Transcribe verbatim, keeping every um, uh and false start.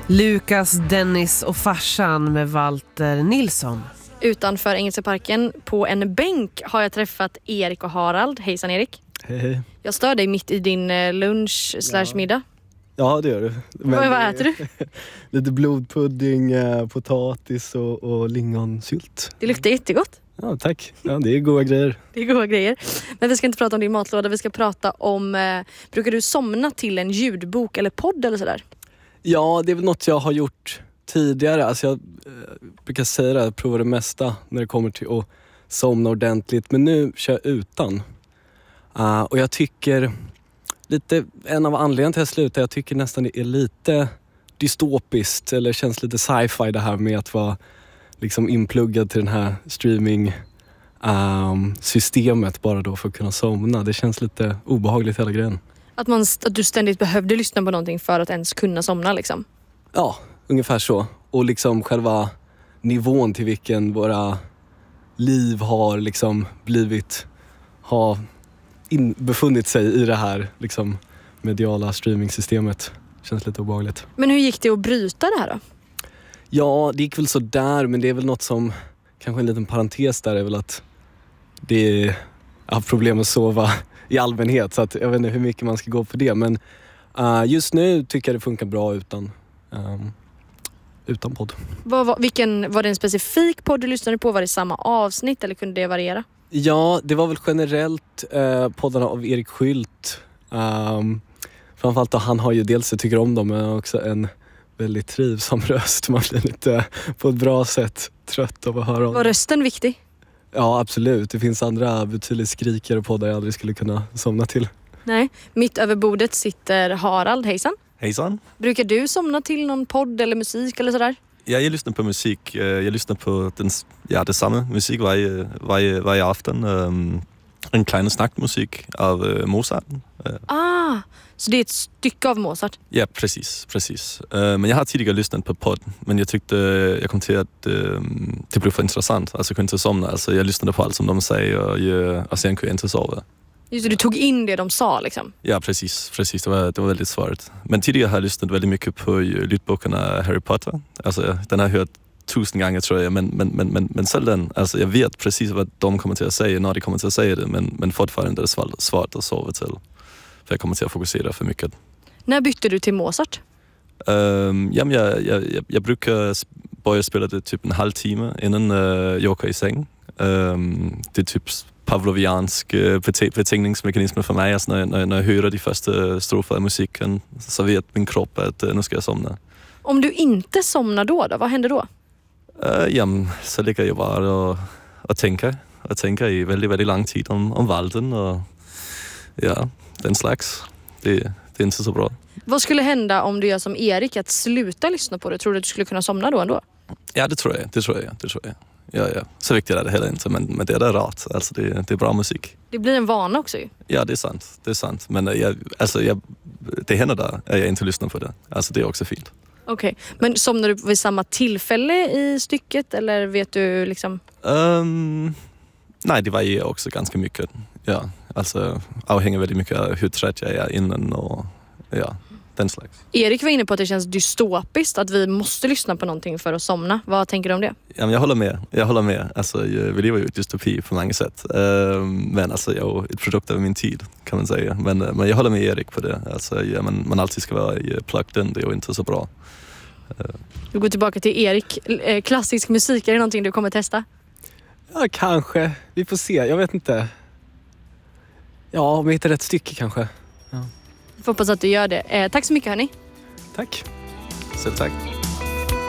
Lukas, Dennis och farsan med Walter Nilsson. Utanför Engelska parken på en bänk har jag träffat Erik och Harald. Hejsan Erik. Hej, hej. Jag stör dig mitt i din lunch slash middag. Ja, det gör du. Men vad, vad äter du? Lite blodpudding, potatis och, och lingonsylt. Det luktar jättegott. Ja, tack. Ja, det är goda grejer. Det är goda grejer. Men vi ska inte prata om din matlåda. Vi ska prata om... Eh, brukar du somna till en ljudbok eller podd eller sådär? Ja, det är väl något jag har gjort tidigare. Alltså jag eh, brukar säga det, jag provar det mesta när det kommer till att somna ordentligt. Men nu kör jag utan. Uh, och jag tycker... Lite, en av anledningarna till att jag slutar, jag tycker nästan det är lite dystopiskt. Eller känns lite sci-fi det här med att vara liksom inpluggad till den här streaming um, systemet bara då för att kunna somna. Det känns lite obehagligt hela grejen. Att, man, att du ständigt behövde lyssna på någonting för att ens kunna somna liksom? Ja, ungefär så. Och liksom själva nivån till vilken våra liv har liksom blivit, har in, befunnit sig i det här liksom mediala streamingsystemet. Känns lite obehagligt. Men hur gick det att bryta det här då? Ja, det gick väl så där, men det är väl något som, kanske en liten parentes där är väl att det är, jag har problem att sova i allmänhet, så att jag vet inte hur mycket man ska gå på det, men uh, just nu tycker jag det funkar bra utan um, utan podd. Var, var, vilken, var det en specifik podd du lyssnade på? Var det samma avsnitt eller kunde det variera? Ja, det var väl generellt uh, poddarna av Erik Skylt. Um, framförallt då, han har ju dels, jag tycker om dem, men också en väldigt trivsam röst. Man blir lite på ett bra sätt trött av att höra om. Var rösten viktig? Ja, absolut. Det finns andra betydligt skrikare poddar jag aldrig skulle kunna somna till. Nej, mitt över bordet sitter Harald. Hejsan. Hejsan. Brukar du somna till någon podd eller musik eller sådär? Ja, jag lyssnar på musik. Jag lyssnar på den, ja, detsamma musik varje, varje, varje afton. Um, en klein snackmusik av uh, Mozart. Uh. Ah, så det är ett stycke av Mozart? Ja, precis. precis. Uh, men jag har tidigare lyssnat på podd, men jag tyckte jag kom till att uh, det blev för intressant. Alltså jag kunde inte somna. Alltså, jag lyssnade på allt som de säger och, jag, och sen kunde jag inte sova. Just det, du tog in det de sa liksom? Ja, precis. precis. Det, var, det var väldigt svårt. Men tidigare har jag lyssnat väldigt mycket på ljudböckerna Harry Potter. Alltså, den har jag hört tusen gånger tror jag, men, men, men, men, men sällan. Alltså, jag vet precis vad de kommer till att säga när de kommer till att säga det, men, men fortfarande är det svårt att sova till. För jag kommer till att fokusera för mycket. När bytte du till Mozart? Um, jamen, jag, jag, jag brukar börja spela det typ en halvtimme innan uh, jag åker i säng. Um, det är typ pavloviansk uh, bete- betingningsmekanism för mig. Alltså när, när, när jag hör de första strofer av musiken så vet min kropp att uh, nu ska jag somna. Om du inte somnar då, då vad händer då? Uh, jamen, så ligger jag bara och, och tänker. Och tänker i väldigt, väldigt lång tid om, om Walden och ja, den slags. Det, det är inte så bra. Vad skulle hända om du gör som Erik, att sluta lyssna på det? Tror du att du skulle kunna somna då ändå? Ja, det tror jag. Det tror jag. Det tror jag. Ja, ja. Så viktigt är det heller inte, men, men det är det rätt. Alltså det, det är bra musik. Det blir en vana också ju. Ja, det är sant. Det är sant. Men jag, alltså, jag, det händer där att jag inte lyssnar på det. Alltså det är också fint. Okej, okay. Men somnar du vid samma tillfälle i stycket eller vet du liksom? Um, nej, det varierar också ganska mycket. Ja, alltså avhänger väldigt mycket av hur trött jag är innan och ja, den slags. Erik var inne på att det känns dystopiskt att vi måste lyssna på någonting för att somna. Vad tänker du om det? Ja, men jag håller med. Jag håller med. Alltså, vi lever ju i dystopi på många sätt. Um, men alltså, jag är ett produkt av min tid kan man säga. Men, men jag håller med Erik på det. Alltså, ja, man, man alltid ska vara plugged in. Det är ju inte så bra. Du går tillbaka till Erik. Klassisk musik, är det någonting du kommer testa? Ja, kanske. Vi får se. Jag vet inte. Ja, om jag hittar rätt stycke kanske. Ja. Jag hoppas att du gör det. Eh, tack så mycket hörni. Tack. Så tack.